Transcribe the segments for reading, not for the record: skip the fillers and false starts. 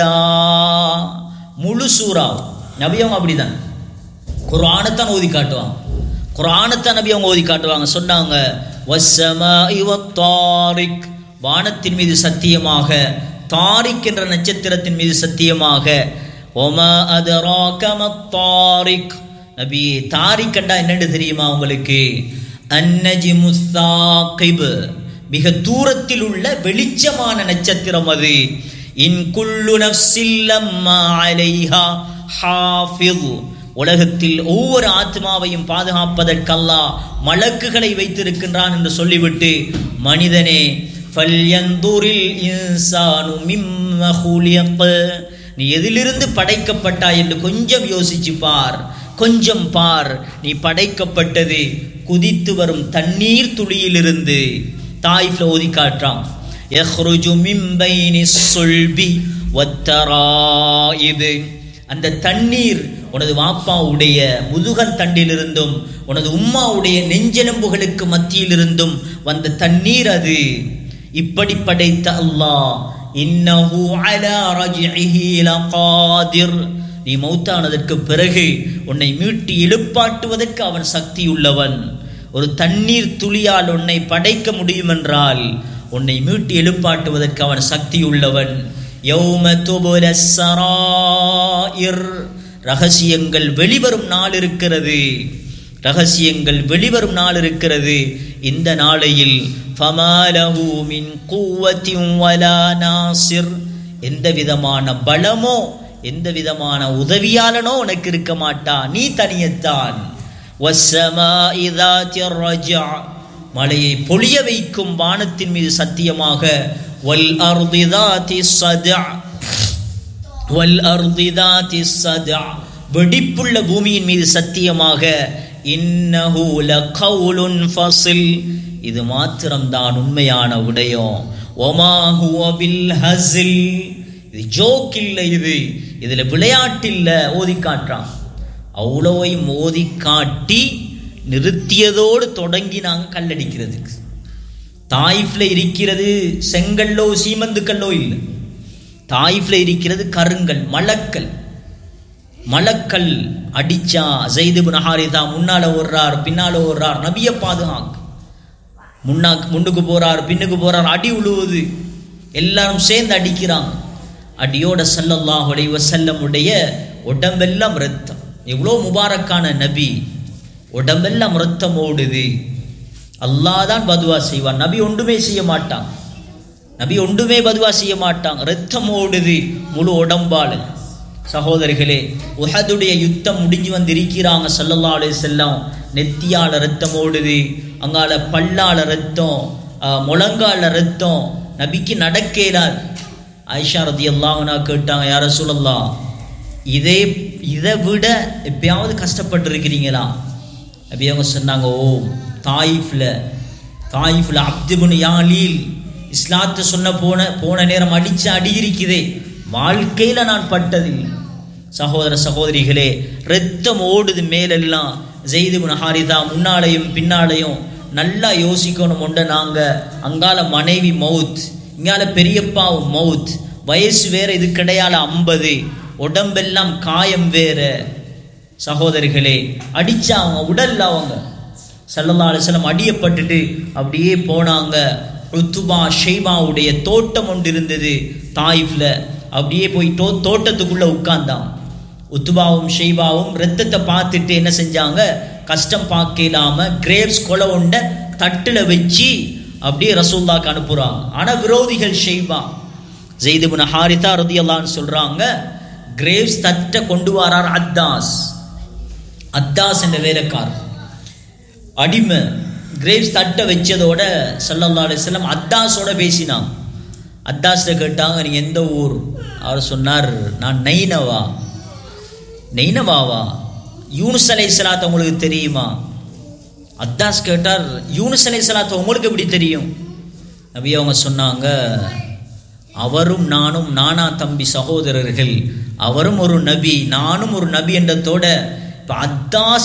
முழு சூரா நபி அவங்க அப்படிதான் குர்ஆனைத்தான் ஓதி காட்டுவாங்க. குர்ஆனைத்தான் நபி அவங்க ஓதி காட்டுவாங்க. சொன்னாங்க வஸ்ஸமாஇ வத்தாரிக், வானத்தின் மீது சத்தியமாக, தாரிக் என்ற நட்சத்திரத்தின் மீது சத்தியமாக, ஒமா அதராக மத்தாரிக், நபி தாரிக் கண்டா என்னன்னு தெரியுமா உங்களுக்கு? அன்னஜிமுஸ் சாகிப், மிக தூரத்தில் உள்ள வெளிச்சமான நட்சத்திரம் அது. இன் குல்லு நஃப்ஸில் லம்மா அலைஹா ஹாஃபிஸ், உலகத்தில் ஒவ்வொரு ஆத்மாவையும் பாதுகாப்பதற்கு அல்லாஹ் மலக்குகளை வைத்திருக்கின்றான் என்று சொல்லிவிட்டு, மனிதனே ஃபல்யந்துரில் இன்சானு மிம்ம ஹுலிக, நீ எதிலிருந்து படைக்கப்பட்டாய் என்று கொஞ்சம் யோசிச்சு பார், கொஞ்சம் பார். நீ படைக்கப்பட்டது குதித்து வரும் தண்ணீர் துளியிலிருந்து. தாயிஃப்ல ஓதி காட்டுறான், யஹ்ருஜு மின் பைனிஸ் சுல்பி வத்தராயிப், அந்த தண்ணீர் உனது வாப்பாவுடைய முதுகன் தண்டிலிருந்தும் உனது உம்மாவுடைய நெஞ்செலும்புகளுக்கு மத்தியிலிருந்தும் வந்த தண்ணீர் அது. இப்படி படைத்த அல்லாஹ் இன்னஹு அலா ரஜ்இஹி லகாதிர், நீ மௌத்தானதற்கு பிறகு உன்னை மீட்டி எழுப்பாட்டுவதற்கு அவன் சக்தியுள்ளவன். ஒரு தண்ணீர் துளியால் உன்னை படைக்க முடியும் என்றால் உன்னை மீட்டி எழுப்பாட்டுவதற்கு அவன் சக்தியுள்ளவன். யௌம துபுலஸ் ஸராயிர், ரகசியங்கள் வெளிவரும் நாள் இருக்கிறது, ரகசியங்கள் வெளிவரும் நாள் இருக்கிறது. இந்த நாளையில் ஃபமாலஹு மின் குவத்தின் வலா நாசிர், எந்த விதமான பலமோ எந்த விதமான உதவியாளனோ உனக்கு இருக்க மாட்டா, நீ தனியத்தான். வஸ்ஸமாஇ ذاتிர் ரஜா, மலையை பொழிய வைக்கும் வானத்தின் மீது சத்தியமாக, வல் அர்தி ذاتிஸ் ஸதா, வல் அர்தி ذاتிஸ் ஸதா, வெடிப்புள்ள பூமியின் மீது சத்தியமாக, இன்னஹு லகவுலுன் ஃபஸில், இது மாத்திரம்தான் உண்மையான விடயம். வமா ஹுவ பில் ஹஸில், இது ஜோக் இல்லை, இதுல விளையாட்டு இல்லை. ஓதி காட்டுறான். அவ்வளவையும் ஓதி காட்டி நிறுத்தியதோடு தொடங்கி நாங்கள் கல்லடிக்கிறதுக்கு. தாயிஃப்ல இருக்கிறது செங்கல்லோ சீமந்து கல்லோ இல்லை, தாயிஃப்ல இருக்கிறது கருங்கல், மலக்கல். மலக்கல் அடிச்சா ஸைத் இப்னு ஹாரிஸா முன்னால ஓடுறார், பின்னால ஓடுறார், நபியை பாதுகாக்க. முன்னுக்கு போறார், பின்னுக்கு போறார், அடி உழுவுது, எல்லாரும் சேர்ந்து அடிக்கிறாங்க. அடியோட ஸல்லல்லாஹு அலைஹி வஸல்லம் உடைய உடம்பெல்லாம் ரத்தம். எவ்வளோ முபாரக்கான நபி, உடம்பெல்லாம் ரத்தம் ஓடுது. அல்லாஹ் தான் பதுவா செய்வான், நபி ஒன்றுமே செய்ய மாட்டான், நபி ஒன்றுமே பதுவா செய்ய மாட்டான். ரத்தம் ஓடுது முழு உடம்பால். சகோதரிகளே, உஹதுடைய யுத்தம் முடிஞ்சு வந்து இருக்கிறாங்க. ஸல்லல்லாஹு அலைஹி வஸல்லம் நெத்தியால ரத்தம் ஓடுது, அங்கால பல்லால ரத்தம், முழங்கால ரத்தம். நபிக்கு நடக்கிறார். ஆயிஷா ரலியல்லாஹு அன்ஹா கேட்டாங்க, யா ரசூலல்லாஹ், இதை விட எப்பயாவது கஷ்டப்பட்டு இருக்கிறீங்களா? நபி அவங்க சொன்னாங்க, ஓ தாயிஃப்ல அப்து இப்னு யாலீல் இஸ்லாத்தை சொன்ன போன நேரம் அடிச்சு அடி இருக்குதே, வாழ்க்கையில நான் பட்டதில்லை. சகோதர சகோதரிகளே, ரத்தம் ஓடுது மேலெல்லாம். ஸைத் இப்னு ஹாரிஸா முன்னாலையும் பின்னாலையும் நல்லா யோசிக்கணும். உண்ட நாங்க அங்கால மனைவி மவுத், இங்கால பெரியப்பாவும் மவுத், வயசு வேற, இது கிடையால 50, உடம்பெல்லாம் காயம் வேற. சகோதரிகளே, அடிச்சா அவங்க உடல்ல அவங்க ஸல்லல்லாஹு அலைஹி வஸல்லம் அடியப்பட்டுட்டு அப்படியே போனாங்க. உத்பா ஷைபாவுடைய தோட்டம் ஒன்று இருந்தது தாயிஃப்ல. அப்படியே போய் தோட்டத்துக்குள்ள உட்கார்ந்தான். உத்பாவும் ஷைபாவும் ரத்தத்தை பார்த்துட்டு என்ன செஞ்சாங்க, கஷ்டம் பார்க்கலாம கிரேப்ஸ் கொலை உண்ட தட்டுல வச்சு அப்படியே ரசூலுல்லாஹ்க்கு அனுப்புறாங்க. ஆனா விரோதிகள் ஷைபா ஸைத் இப்னு ஹாரிஸா ரலியல்லாஹு அன்ஹு சொல்றாங்க, கிரேப்ஸ் தட்டை கொண்டு வரார் அத்தாஸ் என்ற வேலைக்காரர், அடிமை. கிரேப்ஸ் தட்டை வச்சதோட ஸல்லல்லாஹு அலைஹி வஸல்லம் அத்தாஸோட பேசினாங்க. அத்தாஸ்ட கேட்டாங்க, நீ எந்த ஊர்? அவர் சொன்னார், நான் நைனவாவா? யூனுஸ் அலைஹிஸ்ஸலாத்து உங்களுக்கு தெரியுமா? அத்தாஸ் கேட்டார், யூனுஸ் அலைஹிஸ்ஸலாத்து உங்களுக்கு எப்படி தெரியும்? நபி அவங்க சொன்னாங்க, அவரும் நானும் நானா தம்பி சகோதரர்கள், அவரும் ஒரு நபி நானும் ஒரு நபி என்றதோட இப்ப அத்தாஸ்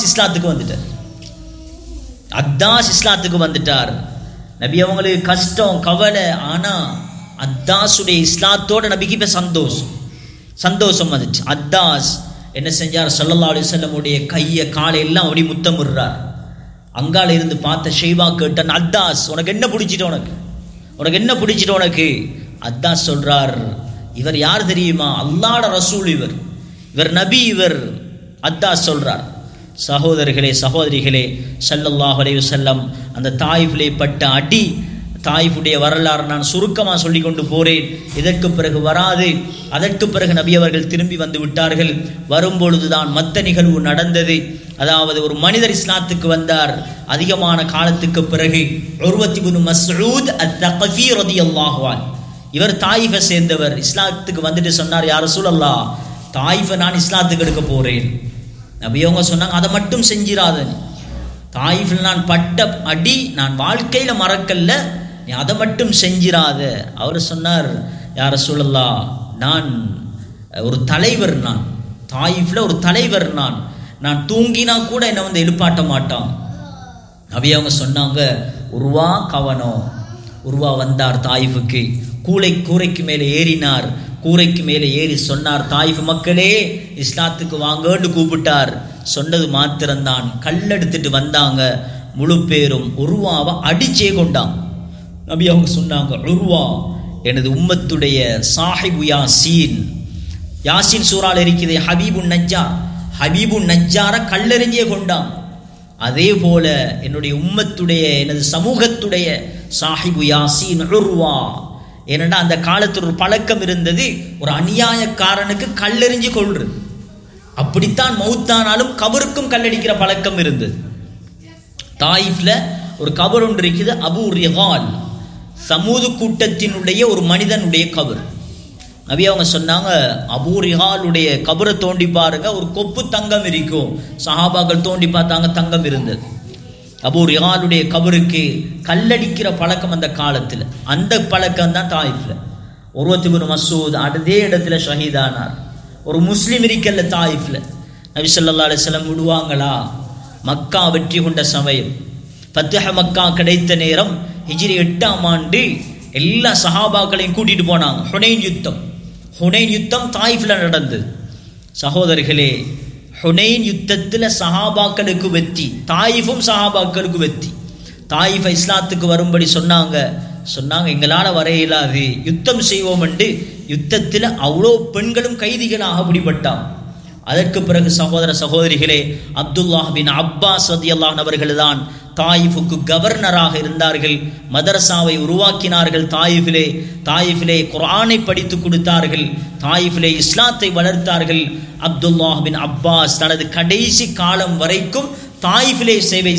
இஸ்லாத்துக்கு வந்துட்டார். நபி அவங்களுக்கு கஷ்டம் கவலை, ஆனா அத்தாசுடைய இஸ்லாத்தோட நபிக்கு இப்ப சந்தோஷம். சந்தோஷம் வந்துச்சு. அத்தாஸ் என்ன செஞ்சார், ஸல்லல்லாஹு அலைஹி வஸல்லம் உடைய கையை காலை எல்லாம் அப்படி முத்தமிடுறார். அங்கால இருந்து பார்த்த ஷைபா கேட்டான், அத்தாஸ் உனக்கு என்ன பிடிச்சிட்டு, உனக்கு என்ன பிடிச்சிட்டு உனக்கு? அத்தாஸ் சொல்றார், இவர் யார் தெரியுமா? அல்லாஹ்வுடைய ரசூல், இவர் நபி, இவர். அத்தாஸ் சொல்றார். சகோதரர்களே சகோதரிகளே, ஸல்லல்லாஹு அலைஹி வஸல்லம் அந்த தாயிஃபிலே பட்ட அடி, தாயிஃபுடைய வரலாறு நான் சுருக்கமாக சொல்லி கொண்டு போறேன், இதற்கு பிறகு வராது. அதற்கு பிறகு நபி அவர்கள் திரும்பி வந்து விட்டார்கள். வரும்பொழுதுதான் மற்ற நிகழ்வு நடந்தது. அதாவது ஒரு மனிதர் இஸ்லாத்துக்கு வந்தார் அதிகமான காலத்துக்கு பிறகு. உர்வத் இப்னு மஸ்ஊத் அத்-தகஃபி ரலியல்லாஹு அன்ஹு, இவர் தாயிஃபை சேர்ந்தவர். இஸ்லாத்துக்கு வந்துட்டு சொன்னார், யா ரசூலல்லாஹ், தாயிஃபை நான் இஸ்லாத்துக்கு எடுக்க போறேன். நபி அவங்க சொன்னாங்க, அதை மட்டும் செஞ்சிராத, தாயிஃபில் நான் பட்ட அடி நான் வாழ்க்கையில மறக்கல்ல, நீ அதை மட்டும் செஞ்சிராத. அவர் சொன்னார், யா ரசூலல்லாஹ், நான் ஒரு தலைவர், நான் தாயிஃப்ல ஒரு தலைவர், நான் தூங்கினா கூட என்னை வந்து எழுப்பாட்ட மாட்டான். நபி அவங்க சொன்னாங்க, உருவா கவனம். உருவா வந்தார் தாயிஃபுக்கு, கூரைக்கு மேலே ஏறினார். கூரைக்கு மேலே ஏறி சொன்னார், தாயிஃப் மக்களே இஸ்லாத்துக்கு வாங்கன்னு கூப்பிட்டார். சொன்னது மாத்திரம்தான், கல்லெடுத்துட்டு வந்தாங்க. முழு பேரும் உருவாவை அடிச்சே கொண்டாங்க. நபி அவங்க சொன்னாங்க, உருவா எனது உம்மத்துடைய சாஹிபு யாசீன். யாசீன் சூறால இருக்கிறது ஹபீபுன் நஜ்ஜார கல்லெறிஞ்சே கொண்டான். அதே போல என்னுடைய உம்மத்துடைய எனது சமூகத்துடைய சாஹிபு யாசீன் உருவா. ஏனென்றா அந்த காலத்தில் ஒரு பழக்கம் இருந்தது, ஒரு அநியாயக்காரனுக்கு கல்லெறிஞ்சு கொள்றது. அப்படித்தான் மௌத்தானாலும் கபருக்கும் கல்லடிக்கிற பழக்கம் இருந்தது. தாயிஃப்ல ஒரு கபர் ஒன்று இருக்குது, அபூ ரிகால், சமூது கூட்டத்தினுடைய ஒரு மனிதனுடைய கபர். நபி அவங்க சொன்னாங்க, அபூ ரிகாலுடைய கபரை தோண்டி பாருங்க, ஒரு கொப்பு தங்கம் இருக்கும். சஹாபாக்கள் தோண்டி பார்த்தாங்க, தங்கம் இருந்தது. அபூ ரிகாலுடைய கபருக்கு கல்லடிக்கிற பழக்கம் அந்த காலத்தில், அந்த பழக்கம் தான் தாயிஃப்ல. உர்வத் இப்னு மஸ்ஊத் அதே இடத்துல ஷஹீதானார். ஒரு முஸ்லிம் இருக்கல்ல தாயிஃப்ல. நபி ஸல்லல்லாஹு அலைஹி வஸல்லம் விடுவாங்களா? மக்கா வெற்றி கொண்ட சமயம், ஃபத்ஹ் மக்கா கிடைத்த நேரம், ஹிஜ்ரி 8ஆம் ஆண்டு எல்லா சஹாபாக்களையும் கூட்டிட்டு போனாங்க. ஹுனைன் யுத்தம் தாயிஃப்ல நடந்தது. சகோதரர்களே, ஹுனைன் யுத்தத்தில் சஹாபாக்களுக்கு வெற்றி, தாயிஃபும் சஹாபாக்களுக்கு வெற்றி. தாயிஃபை இஸ்லாத்துக்கு வரும்படி சொன்னாங்க. எங்களால் வர இயலாது, யுத்தம் செய்வோம் என்று யுத்தத்தில் அவ்வளோ பெண்களும் கைதிகளாக பிடிபட்டான். அதற்கு பிறகு சகோதர சகோதரிகளே, அப்துல்லாஹ் பின் அப்பாஸ் ரலியல்லாஹு அன்ஹு அவர்கள் தான் தாயிஃபுக்கு கவர்னராக இருந்தார்கள். மதரசாவை உருவாக்கினார்கள். தாயிஃபிலே குர்ஆனை படித்து கொடுத்தார்கள். தாயிஃபிலே இஸ்லாத்தை வளர்த்தார்கள். அப்துல்லாஹ் பின் அப்பாஸ் தனது கடைசி காலம் வரைக்கும் தாயிஃபிலே சேவை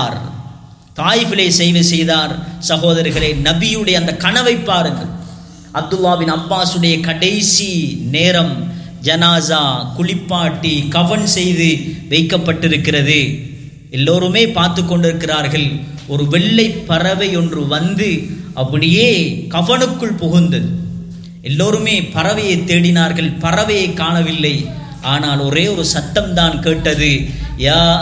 செய்தார். சகோதரர்களே, நபியுடைய அந்த கனவை பாருங்கள். அப்துல்லாஹ் பின் அப்பாஸுடைய கடைசி நேரம் ஜனாசா குளிப்பாட்டி கஃன் செய்து வைக்கப்பட்டிருக்கிறது. எல்லோருமே பார்த்து கொண்டிருக்கிறார்கள். ஒரு வெள்ளை பறவை ஒன்று வந்து அப்படியே கஃனுக்குள் புகுந்தது. எல்லோருமே பறவையை தேடினார்கள், பறவையை காணவில்லை. ஆனால் ஒரே ஒரு சத்தம் தான் கேட்டது, யா